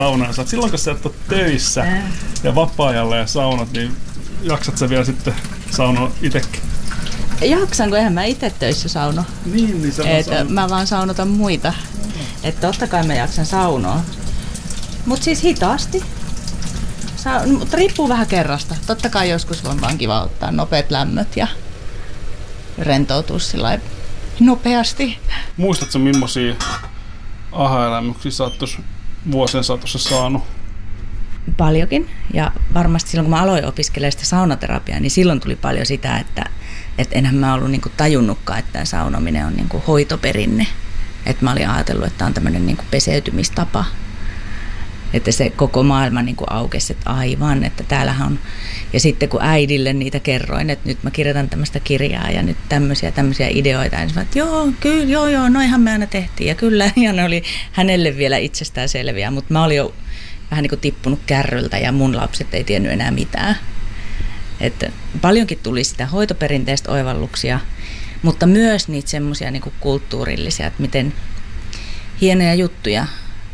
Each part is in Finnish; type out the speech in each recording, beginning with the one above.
saunaan. Silloin kun sä et ole töissä ja vapaa-ajalla ja saunat, niin jaksat sä vielä sitten saunoa itsekin? Jaksanko? Eihän mä itse töissä sauno. Niin mä vaan saunotan muita. Että totta kai mä jaksan saunoa. Mut siis hitaasti. Mutta riippuu vähän kerrasta. Totta kai joskus on vaan kiva ottaa nopeat lämmöt ja rentoutua sillä nopeasti. Muistatko millaisia aha-elämyksiä sä oot vuosien saatossa saanut? Paljonkin. Ja varmasti silloin, kun mä aloin opiskelemaan sitä saunaterapiaa, niin silloin tuli paljon sitä, että enhän mä ollut niinku tajunnutkaan, että tämä saunominen on niinku hoitoperinne. Että mä olin ajatellut, että tämä on tämmöinen niinku peseytymistapa. Että se koko maailma niinku aukesi, että aivan, että täällähän on. Ja sitten kun äidille niitä kerroin, että nyt mä kirjoitan tämmöistä kirjaa ja nyt tämmöisiä ideoita, niin sanoin, että joo, noihan me aina tehtiin. Ja kyllä, ja ne oli hänelle vielä itsestäänselviä, mutta mä olin jo vähän niin kuin tippunut kärryltä ja mun lapset ei tiennyt enää mitään. Että paljonkin tuli sitä hoitoperinteistä oivalluksia, mutta myös niitä semmoisia niin kuin kulttuurillisia, että miten hienoja juttuja,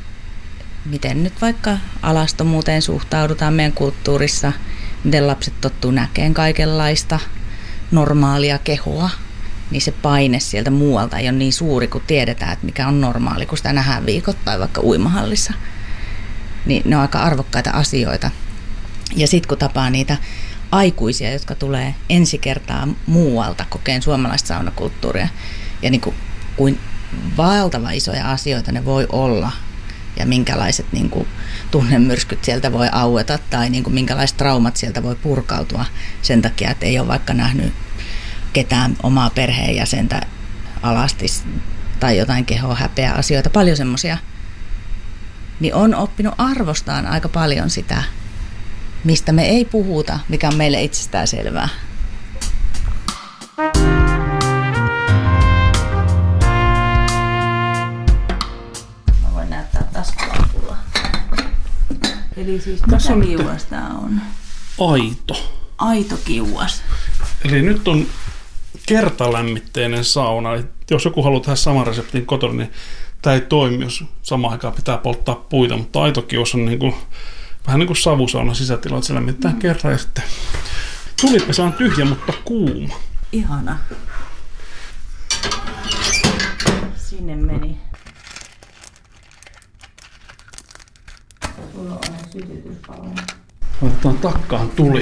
miten nyt vaikka alastomuuteen suhtaudutaan meidän kulttuurissa, miten lapset tottuu näkeen kaikenlaista normaalia kehoa, niin se paine sieltä muualta ei ole niin suuri, kun tiedetään, että mikä on normaali, kun sitä nähdään viikoittain vaikka uimahallissa. Niin ne on aika arvokkaita asioita. Ja sitten kun tapaa niitä aikuisia, jotka tulee ensi kertaa muualta kokeen suomalaista saunakulttuuria, ja niin kuin valtava isoja asioita ne voi olla, ja minkälaiset niin kuin tunnemyrskyt sieltä voi aueta, tai niin kuin minkälaiset traumat sieltä voi purkautua sen takia, että ei ole vaikka nähnyt ketään omaa perheenjäsentä alasti tai jotain kehohäpeä asioita, paljon semmoisia, niin on oppinut arvostaan aika paljon sitä, mistä me ei puhuta, mikä on meille itsestään selvää. Mä voin näyttää taskulampulla. Eli siis tässä mitä kiuas tää on? Aito. Aito kiuas. Eli nyt on kertalämmitteinen sauna. Eli jos joku haluaa tehdä saman reseptin kotona, niin tämä ei toimi, jos samaan aikaan pitää polttaa puita, mutta aitokiuas on niin kuin, vähän niin kuin savusauna sisätila, että se lämmittää kerran ja sitten tulipesä on tyhjä, mutta kuuma. Ihana. Sinne meni. Sulla on sytytyspallo. Otetaan takkaan tuli.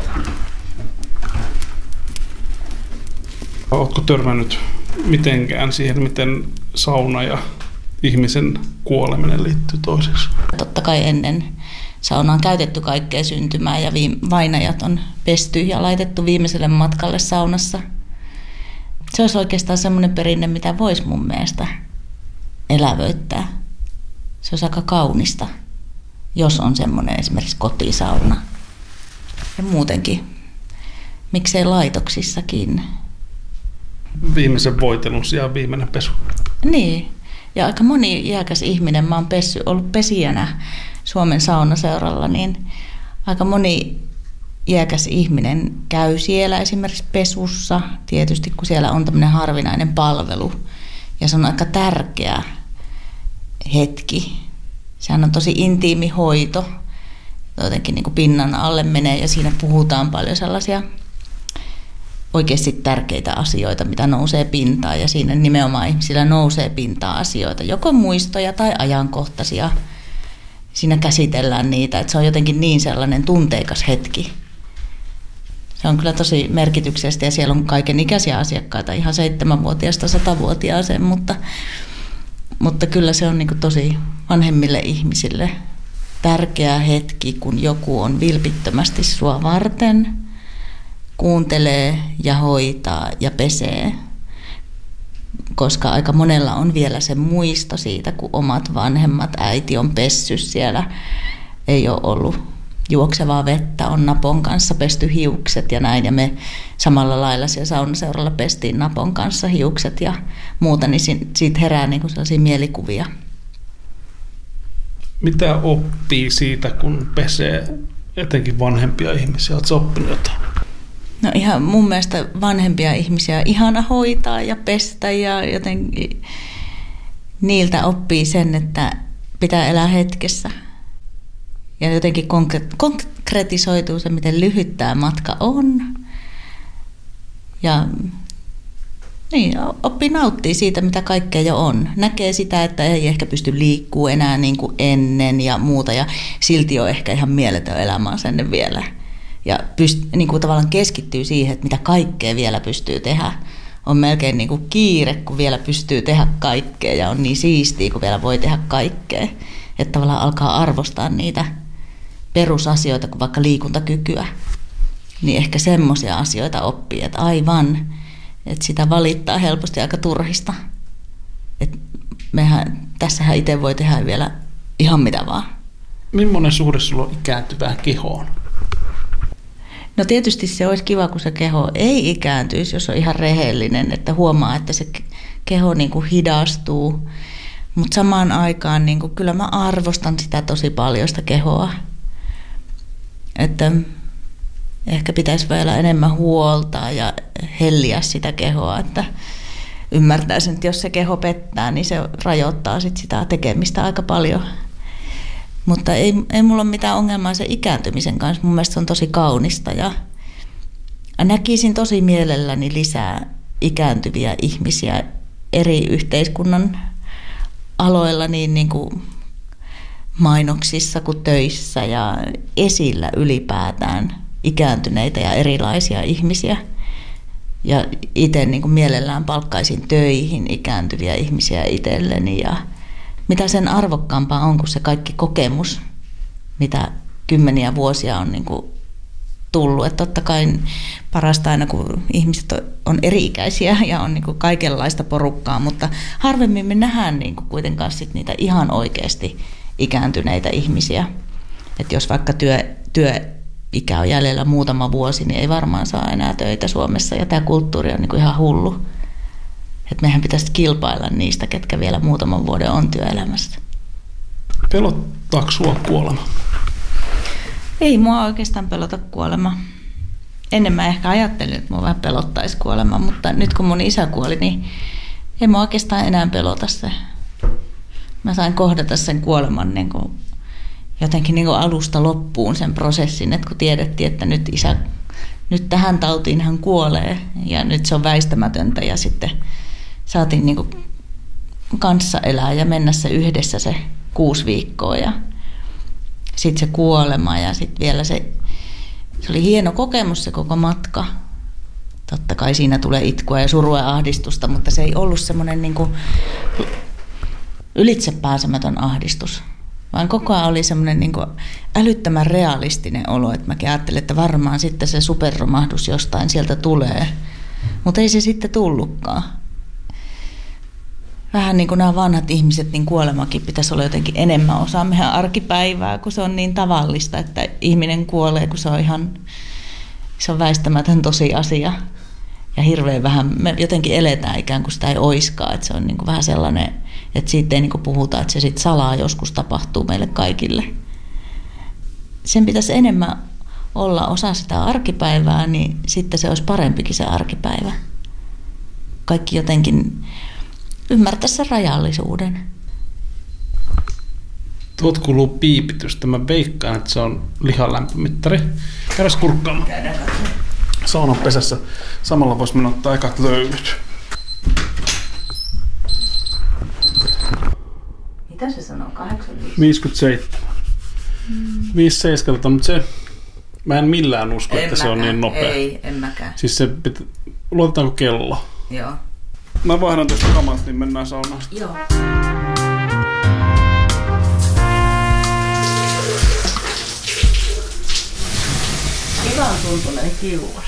Ootko törmännyt mitenkään siihen, miten sauna ja ihmisen kuoleminen liittyy toisiinsa? Totta kai ennen sauna on käytetty kaikkea syntymää ja vainajat on pesty ja laitettu viimeiselle matkalle saunassa. Se olisi oikeastaan semmoinen perinne, mitä voisi mun mielestä elävöittää. Se olisi aika kaunista, jos on semmoinen esimerkiksi kotisauna. Ja muutenkin, miksei laitoksissakin. Viimeisen voitelun sijaan viimeinen pesu. Niin, ja aika moni iäkäs ihminen, mä oon ollut pesijänä Suomen saunaseuralla, niin aika moni iäkäs ihminen käy siellä esimerkiksi pesussa, tietysti kun siellä on tämmöinen harvinainen palvelu, ja se on aika tärkeä hetki. Sehän on tosi intiimi hoito, jotenkin niin kuin pinnan alle menee, ja siinä puhutaan paljon sellaisia oikeasti tärkeitä asioita, mitä nousee pintaan, ja siinä nimenomaan ihmisillä nousee pintaan asioita, joko muistoja tai ajankohtaisia. Siinä käsitellään niitä, että se on jotenkin niin sellainen tunteikas hetki. Se on kyllä tosi merkityksellistä, ja siellä on kaiken ikäisiä asiakkaita, ihan 7-vuotiaasta 100-vuotiaaseen, mutta kyllä se on niin kuin tosi vanhemmille ihmisille tärkeä hetki, kun joku on vilpittömästi sua varten, kuuntelee ja hoitaa ja pesee, koska aika monella on vielä se muisto siitä, kun omat vanhemmat, äiti on pessyt siellä, ei ole ollut juoksevaa vettä, on napon kanssa pesty hiukset ja näin, ja me samalla lailla siellä saunaseuralla pestiin napon kanssa hiukset ja muuta, niin siitä herää niin kuin sellaisia mielikuvia. Mitä oppii siitä, kun pesee etenkin vanhempia ihmisiä? Oletko oppinut jotain? No ihan mun mielestä vanhempia ihmisiä ihana hoitaa ja pestä, ja jotenkin niiltä oppii sen, että pitää elää hetkessä. Ja jotenkin konkretisoituu se, miten lyhyt tämä matka on. Ja niin, oppii nauttii siitä, mitä kaikkea jo on. Näkee sitä, että ei ehkä pysty liikkuu enää niin kuin ennen ja muuta. Ja silti on ehkä ihan mieletön elämä sen vielä. Ja niin kuin tavallaan keskittyy siihen, että mitä kaikkea vielä pystyy tehdä. On melkein niin kuin kiire, kun vielä pystyy tehdä kaikkea. Ja on niin siistiä, kun vielä voi tehdä kaikkea. Että tavallaan alkaa arvostaa niitä perusasioita, kuin vaikka liikuntakykyä. Niin ehkä semmoisia asioita oppii, että aivan, että sitä valittaa helposti aika turhista. Että tässähän itse voi tehdä vielä ihan mitä vaan. Millainen suhde sulla on ikääntyvään kehoon? No tietysti se olisi kiva, kun se keho ei ikääntyisi, jos on ihan rehellinen, että huomaa, että se keho niin kuin hidastuu. Mutta samaan aikaan niin kuin, kyllä mä arvostan sitä tosi paljon, sitä kehoa. Että ehkä pitäisi vielä enemmän huoltaa ja helliä sitä kehoa, että ymmärtäisin, että jos se keho pettää, niin se rajoittaa sit sitä tekemistä aika paljon. Mutta ei mulla ole mitään ongelmaa sen ikääntymisen kanssa. Mun mielestä se on tosi kaunista ja näkisin tosi mielelläni lisää ikääntyviä ihmisiä eri yhteiskunnan aloilla niin kuin mainoksissa kuin töissä ja esillä ylipäätään ikääntyneitä ja erilaisia ihmisiä. Ja itse niin kuin mielellään palkkaisin töihin ikääntyviä ihmisiä itselleni ja mitä sen arvokkaampaa on kuin se kaikki kokemus, mitä kymmeniä vuosia on niin kuin tullut. Että totta kai parasta aina, kun ihmiset on eri-ikäisiä ja on niin kuin kaikenlaista porukkaa, mutta harvemmin me nähdään niin kuin kuitenkaan sit niitä ihan oikeasti ikääntyneitä ihmisiä. Että jos vaikka työikä on jäljellä muutama vuosi, niin ei varmaan saa enää töitä Suomessa ja tämä kulttuuri on niin kuin ihan hullu. Että mehän pitäisi kilpailla niistä, ketkä vielä muutaman vuoden on työelämässä. Pelottaako sua kuolema? Ei mua oikeastaan pelota kuolema. Ennen mä ehkä ajattelin, että mua vähän pelottaisi kuolema, mutta nyt kun mun isä kuoli, niin ei mua oikeastaan enää pelota se. Mä sain kohdata sen kuoleman niin kuin jotenkin niin kuin alusta loppuun sen prosessin, että kun tiedettiin, että nyt tähän tautiin hän kuolee ja nyt se on väistämätöntä ja sitten saatiin niin kuin kanssa elää ja mennä se yhdessä se 6 viikkoa ja sitten se kuolema ja sitten vielä se oli hieno kokemus se koko matka. Totta kai siinä tulee itkua ja surua ja ahdistusta, mutta se ei ollut semmoinen niin kuin ylitsepääsemätön ahdistus, vaan koko ajan oli semmoinen niin kuin älyttömän realistinen olo, että mäkin ajattelin, että varmaan sitten se superromahdus jostain sieltä tulee, mutta ei se sitten tullutkaan. Vähän niin kuin nämä vanhat ihmiset, niin kuolemakin pitäisi olla jotenkin enemmän osa meidän arkipäivää, kun se on niin tavallista, että ihminen kuolee, kun se on väistämätön tosiasia. Ja hirveän vähän, me jotenkin eletään ikään kuin sitä ei oiskaan, että se on niin kuin vähän sellainen, että siitä ei niin kuin puhuta, että se sitten salaa joskus tapahtuu meille kaikille. Sen pitäisi enemmän olla osa sitä arkipäivää, niin sitten se olisi parempikin se arkipäivä. Kaikki jotenkin ymmärtää sen rajallisuuden. Tuot kuuluu piipitystä. Mä veikkaan, että se on lihalämpömittari. Käydäs kurkkaamaan. Saunan pesässä. Samalla vois mennä ottaa ekat löylyt. Mitä se sanoo? 85? 57. 57, mutta se... Mä en millään usko, että se on niin nopea. Ei, en mäkään. Siis se luotetaanko kello? Joo. Mä vaihdan tuosta kamat, niin mennään saunaan. Joo. Hyvän tuntunen kiuas.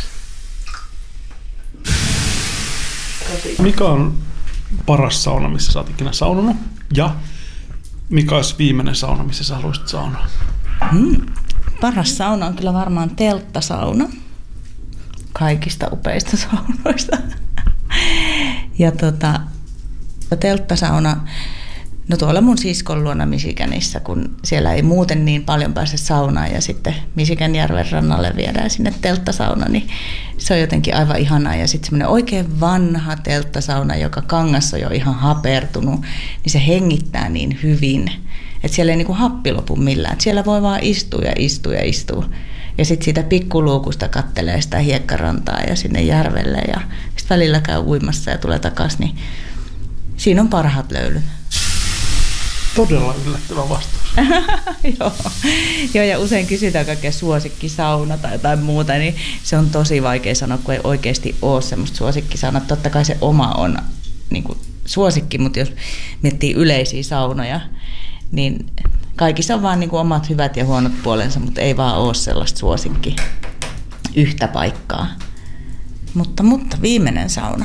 Mikä on paras sauna, missä sä oot ikinä saunonut? Ja mikä olisi viimeinen sauna, missä sä haluaisit saunaa? Paras sauna on kyllä varmaan telttasauna. Kaikista upeista saunoista. Ja telttasauna No tuolla mun siskon luona Michiganissa, kun siellä ei muuten niin paljon pääse saunaan ja sitten Michiganjärven rannalle viedään sinne telttasauna, niin se on jotenkin aivan ihanaa. Ja sitten semmoinen oikein vanha telttasauna, joka kangas on jo ihan hapertunut, niin se hengittää niin hyvin, että siellä ei niinku happi lopu millään. Että siellä voi vaan istua ja istua ja istua. Ja sitten siitä pikkuluukusta kattelee sitä hiekkarantaa ja sinne järvelle ja sitten välillä käy uimassa ja tulee takaisin, niin siinä on parhaat löylyt. Todella yllättävä vastaus. Joo, ja usein kysytään kaikkea suosikkisauna tai jotain muuta, niin se on tosi vaikea sanoa, kun ei oikeasti ole semmoista suosikkisaunaa. Totta kai se oma on niin kuin suosikki, mutta jos miettii yleisiä saunoja, niin kaikissa on vaan niin kuin omat hyvät ja huonot puolensa, mutta ei vaan ole sellaista suosikki yhtä paikkaa. Mutta viimeinen sauna.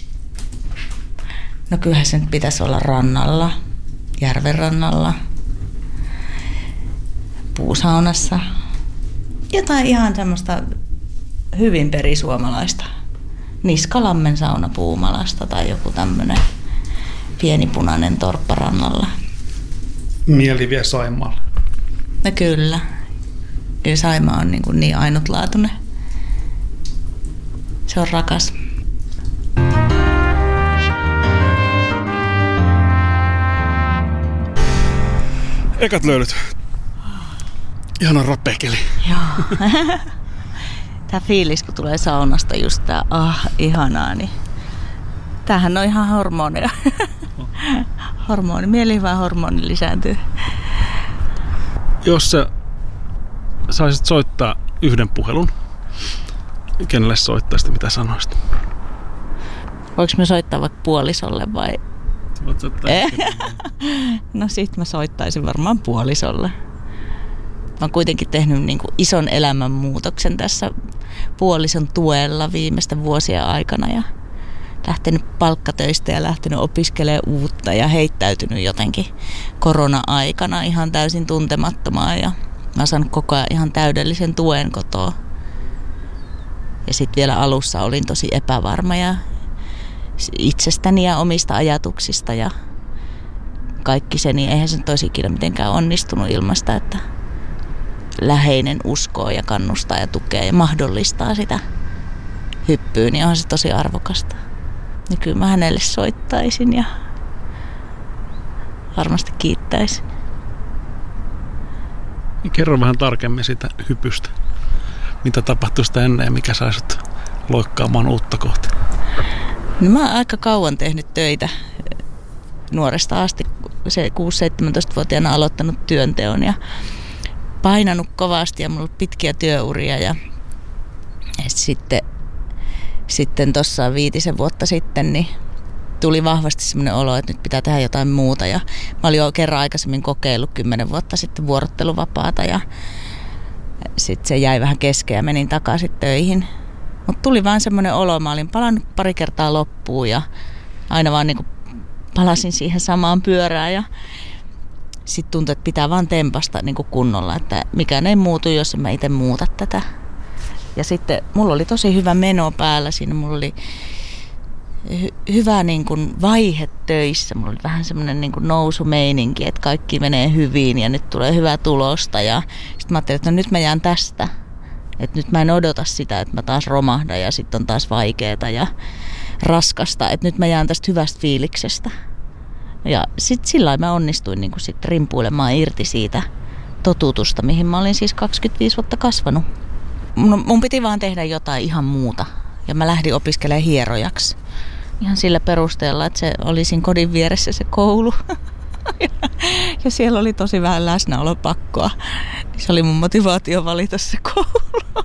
No kyllähän se nyt pitäisi olla rannalla. Järven rannalla, puusaunassa, jotain ihan semmoista hyvin perisuomalaista. Niskalammen sauna Puumalasta tai joku tämmöinen pieni punainen torppa rannalla. Mieli vie Saimaalle. No kyllä. Kyllä Saimaa on niin ainutlaatuinen. Se on rakas. Ekat löylyt. Ihana rapekeli. Joo. Tää fiilis, kun tulee saunasta just tää, ihanaa, niin tämähän on ihan hormoneja. Mielihyvä hormoni lisääntyy. Jos sä saisit soittaa yhden puhelun, kenelle soittaisit, mitä sanoisit? Voinko mä soittaa vaikka puolisolle vai? No sit mä soittaisin varmaan puolisolle. Mä oon kuitenkin tehnyt niin kuin ison elämänmuutoksen tässä puolison tuella viimeisten vuosien aikana ja lähtenyt palkkatöistä ja lähtenyt opiskelemaan uutta ja heittäytynyt jotenkin korona-aikana ihan täysin tuntemattomaan ja mä oon saanut koko ajan ihan täydellisen tuen kotoa. Ja sit vielä alussa olin tosi epävarma ja itsestäni ja omista ajatuksista ja kaikki se, niin eihän se nyt olisi ikinä mitenkään onnistunut ilmasta, että läheinen uskoo ja kannustaa ja tukee ja mahdollistaa sitä hyppyä, niin on se tosi arvokasta. Ja kyllä mä hänelle soittaisin ja varmasti kiittäisin. Kerro vähän tarkemmin siitä hypystä. Mitä tapahtui sitä ennen ja mikä sai sut loikkaamaan uutta kohti? No mä oon aika kauan tehnyt töitä nuoresta asti, se 6-17-vuotiaana aloittanut työnteon ja painanut kovasti ja mulla on pitkiä työuria ja sitten tuossa 5 vuotta sitten niin tuli vahvasti semmoinen olo, että nyt pitää tehdä jotain muuta ja mä olin jo kerran aikaisemmin kokeillut 10 vuotta sitten vuorotteluvapaata ja sitten se jäi vähän kesken ja menin takaisin töihin. Mutta tuli vaan semmoinen olo, mä olin palannut pari kertaa loppuun ja aina vaan niinku palasin siihen samaan pyörään ja sitten tuntui, että pitää vaan tempasta niinku kunnolla, että mikään ei muutu, jos en mä itse muuta tätä. Ja sitten mulla oli tosi hyvä meno päällä siinä, mulla oli hyvä niin kuin vaihe töissä, mulla oli vähän semmoinen niin kuin nousumeininki, että kaikki menee hyvin ja nyt tulee hyvää tulosta ja sitten mä ajattelin, että no nyt mä jään tästä. Että nyt mä en odota sitä, että mä taas romahdan ja sitten on taas vaikeeta ja raskasta. Että nyt mä jään tästä hyvästä fiiliksestä. Ja sitten sillä mä onnistuin niin kuin sit rimpuilemaan irti siitä totutusta, mihin mä olin siis 25 vuotta kasvanut. Mun piti vaan tehdä jotain ihan muuta. Ja mä lähdin opiskelemaan hierojaksi. Ihan sillä perusteella, että se oli siinä kodin vieressä se koulu. Ja siellä oli tosi vähän läsnäolopakkoa. Se oli mun motivaatio valita se koulu.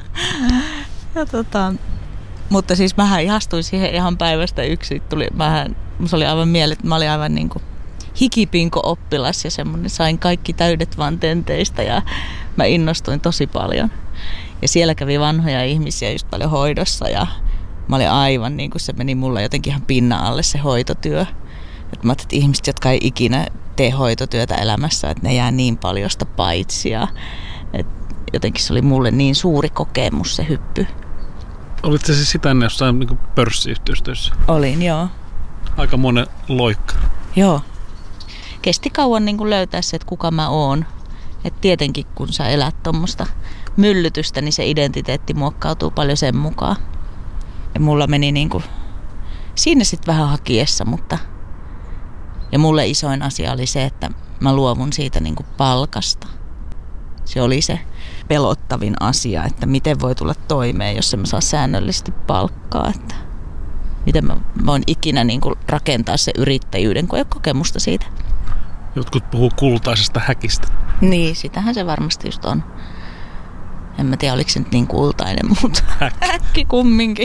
Ja mutta siis mähän ihastuin siihen ihan päivästä yksi. Musta oli aivan että mä olin aivan niin kuin hikipinko-oppilas ja semmoinen, sain kaikki täydet vaan tenteistä ja mä innostuin tosi paljon. Ja siellä kävi vanhoja ihmisiä just paljon hoidossa ja mä olin aivan niin kuin se meni mulla jotenkin ihan pinnan alle se hoitotyö. Että mä ajattelin, että ihmiset, jotka ei ikinä tee hoitotyötä elämässä, että ne jää niin paljon sitä paitsi ja jotenkin se oli mulle niin suuri kokemus se hyppy. Olitko se sitä ennen jossain niin pörssiyhteistyössä? Olin, joo. Aika monen loikka. Joo. kesti kauan niin kuin löytää se, että kuka mä oon. Et tietenkin kun sä elät tuommoista myllytystä, niin se identiteetti muokkautuu paljon sen mukaan. Ja mulla meni niin kuin siinä sitten vähän hakiessa, mutta ja mulle isoin asia oli se, että mä luovun siitä niin kuin palkasta. Se oli se pelottavin asia, että miten voi tulla toimeen, jos en mä saa säännöllisesti palkkaa. Että miten mä voin ikinä niin kuin rakentaa se yrittäjyyden, kun ei ole kokemusta siitä. Jotkut puhuu kultaisesta häkistä. Niin, sitähän se varmasti just on. En mä tiedä, oliko se nyt niin kultainen, mutta häkki kumminkin.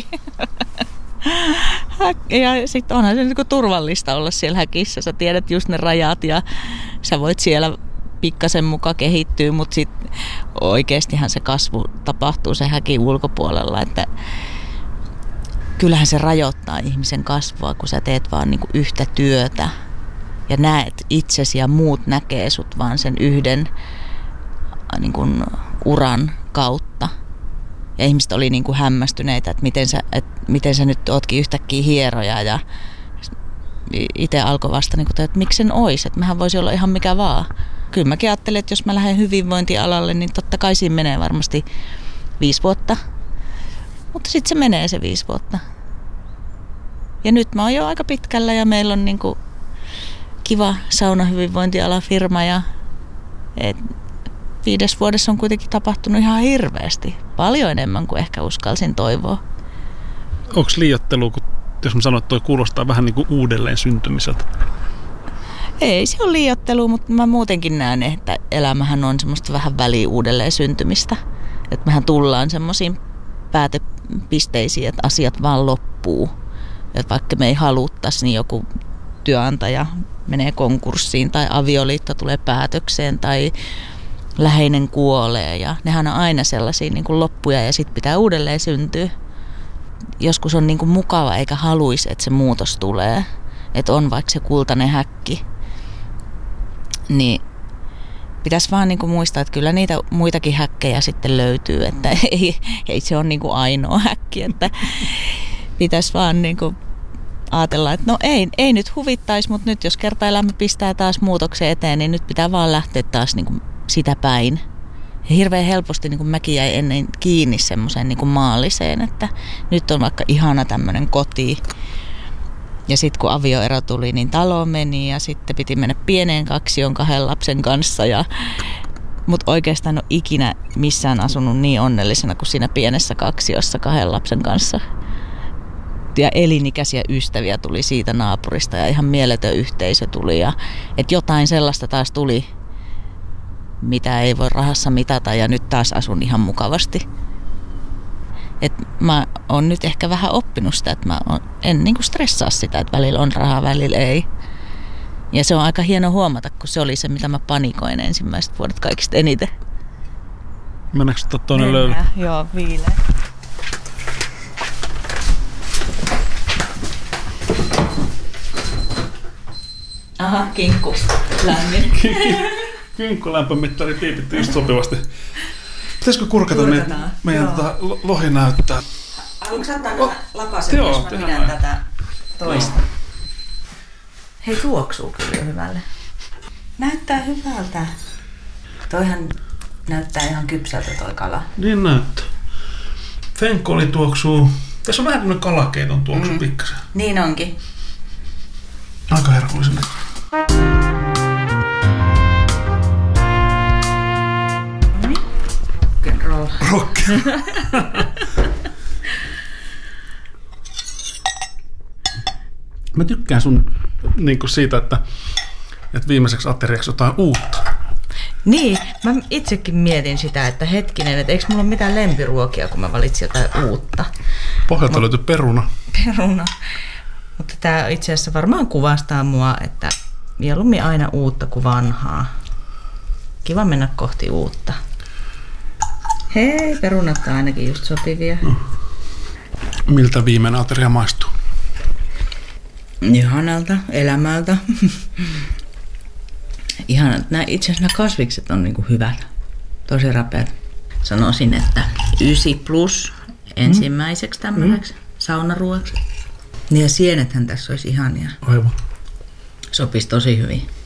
Ja sitten onhan se niin kuin turvallista olla siellä häkissä. Sä tiedät just ne rajat ja sä voit siellä pikkasen mukaan kehittyä, mutta sitten oikeastihan se kasvu tapahtuu sen häkin ulkopuolella. Että kyllähän se rajoittaa ihmisen kasvua, kun sä teet vaan niin kuin yhtä työtä ja näet itsesi ja muut näkee sut vaan sen yhden niin kuin uran kautta. Ja ihmiset oli niin kuin hämmästyneitä, että miten sä nyt ootkin yhtäkkiä hieroja. Ja itse alkoi vasta, niin kuin, että miksi sen ois, että mehän voisi olla ihan mikä vaan. Kyllä mäkin ajattelin, että jos mä lähden hyvinvointialalle, niin totta kai siinä menee varmasti 5 vuotta. Mutta sitten se menee se 5 vuotta. Ja nyt mä oon jo aika pitkällä ja meillä on niin kuin kiva saunahyvinvointialafirma ja 5 vuodessa on kuitenkin tapahtunut ihan hirveästi. Paljon enemmän kuin ehkä uskalsin toivoa. Onko liioittelua, jos mä sanon, että toi kuulostaa vähän niin kuin uudelleen syntymiseltä? Ei se ole liioittelua, mutta mä muutenkin näen, että elämähän on semmoista vähän väliä uudelleen syntymistä. Että mehän tullaan semmoisiin päätepisteisiin, että asiat vaan loppuu. Että vaikka me ei haluttaisi, niin joku työnantaja menee konkurssiin tai avioliitto tulee päätökseen tai läheinen kuolee. Ja nehän on aina sellaisia niin kuin loppuja ja sitten pitää uudelleen syntyä. Joskus on niin kuin mukava eikä haluisi, että se muutos tulee. Että on vaikka se kultainen häkki. Niin pitäisi vaan niin kuin muistaa, että kyllä niitä muitakin häkkejä sitten löytyy. Että ei se ole niin kuin ainoa häkki. Että pitäisi vaan niin kuin ajatella, että no ei nyt huvittaisi, mutta nyt jos kerta elämä pistää taas muutoksen eteen, niin nyt pitää vaan lähteä taas niin kuin sitä päin. Ja hirveän helposti niin kuin mäkin jäin ennen kiinni semmoiseen niin kuin maalliseen, että nyt on vaikka ihana tämmöinen koti. Ja sitten kun avioero tuli, niin talo meni ja sitten piti mennä pieneen kaksioon 2 lapsen kanssa. Mutta oikeastaan en ole ikinä missään asunut niin onnellisena kuin siinä pienessä kaksiossa 2 lapsen kanssa. Ja elinikäisiä ystäviä tuli siitä naapurista ja ihan mieletön yhteisö tuli. Että jotain sellaista taas tuli, mitä ei voi rahassa mitata ja nyt taas asun ihan mukavasti. Et mä oon nyt ehkä vähän oppinut sitä, että en niinku stressaa sitä, että välillä on rahaa, välillä ei. Ja se on aika hieno huomata, kun se oli se, mitä mä panikoin ensimmäiset vuodet kaikista eniten. Mennäänkö tuonne löyly? Joo, viileä. Aha, kinkku. Lämmin. Kinkkulämpömittari piipitti just sopivasti. Pitäisikö kurkata meidän lohi näyttää? Haluatko ottaa nämä lakaset, jos mä pidän tätä toista? Hei, tuoksuu kyllä jo hyvälle. Näyttää hyvältä. Toihan näyttää ihan kypsältä toi kala. Niin näyttää. Fenkoli tuoksuu. Tässä on vähän tämmöinen kalakeiton tuoksu pikkasen. Niin onkin. Aika herkullisen. Rock. Mä tykkään sun niin siitä, että viimeiseksi ateriaksi jotain uutta. Niin, mä itsekin mietin sitä, että hetkinen, että eikö mulla ole mitään lempiruokia, kun mä valitsin jotain uutta. Pohjalta löytyi peruna. Peruna. Mutta tää itse asiassa varmaan kuvastaa mua, että mieluummin aina uutta kuin vanhaa. Kiva mennä kohti uutta. Hei, perunat on ainakin just sopivia. Miltä viimeinen ateria maistuu? Ihanalta, elämältä. Ihanalta. Itse asiassa nämä kasvikset on niinku hyvät. Tosi rapeat. Sanoisin, että 9+ ensimmäiseksi tämmöiseksi saunaruoaksi. Niin ja sienethän tässä olisi ihania. Aivan. Sopisi tosi hyvin.